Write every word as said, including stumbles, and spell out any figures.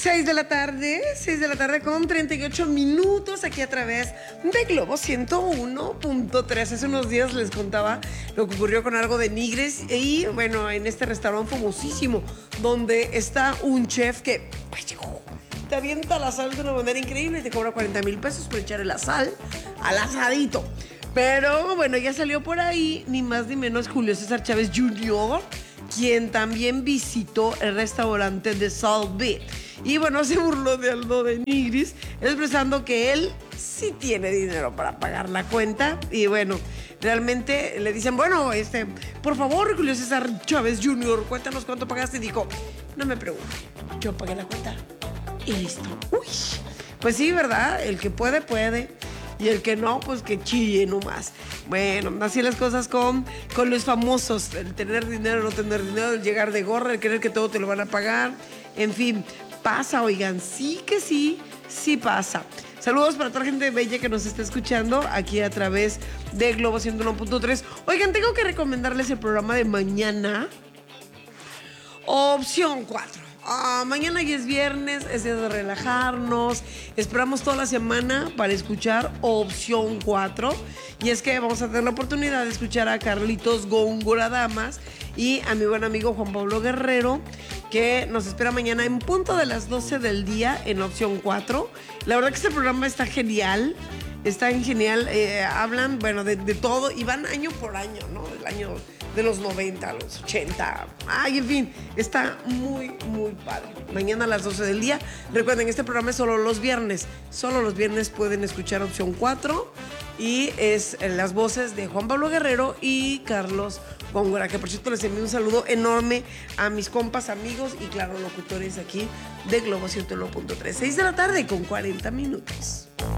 seis de la tarde, seis de la tarde con treinta y ocho minutos aquí a través de Globo ciento uno punto tres. Hace unos días les contaba lo que ocurrió con algo de Nigris y bueno, en este restaurante famosísimo donde está un chef que te avienta la sal de una manera increíble y te cobra cuarenta mil pesos por echarle la sal al asadito. Pero bueno, ya salió por ahí ni más ni menos Julio César Chávez junior, quien también visitó el restaurante de Salt Beef. Y bueno, se burló de Aldo de Nigris, expresando que él sí tiene dinero para pagar la cuenta. Y bueno, realmente le dicen, bueno, este, por favor, Julio César Chávez junior, cuéntanos cuánto pagaste. Y dijo, no me pregunte, yo pagué la cuenta y listo. Uy, pues sí, ¿verdad? El que puede, puede. Y el que no, pues que chille nomás. Bueno, así las cosas con, con los famosos. El tener dinero, no tener dinero, el llegar de gorra, el creer que todo te lo van a pagar. En fin, pasa, oigan, sí que sí, sí pasa. Saludos para toda la gente bella que nos está escuchando aquí a través de Globo ciento uno punto tres. Oigan, tengo que recomendarles el programa de mañana. Opción cuatro. Ah, mañana ya es viernes, es día de relajarnos. Esperamos toda la semana para escuchar Opción cuatro. Y es que vamos a tener la oportunidad de escuchar a Carlitos Góngora Damas y a mi buen amigo Juan Pablo Guerrero, que nos espera mañana en punto de las doce del día en Opción cuatro. La verdad que este programa está genial. Está genial. Eh, hablan, bueno, de, de todo y van año por año, ¿no? Del año de los noventa, los ochenta. Ay, en fin, está muy, muy padre. Mañana a las doce del día. Recuerden, este programa es solo los viernes. Solo los viernes pueden escuchar Opción cuatro. Y es en las voces de Juan Pablo Guerrero y Carlos Góngora, que por cierto les envío un saludo enorme a mis compas, amigos y claro, locutores aquí de Globo ciento uno punto tres. seis de la tarde con cuarenta minutos.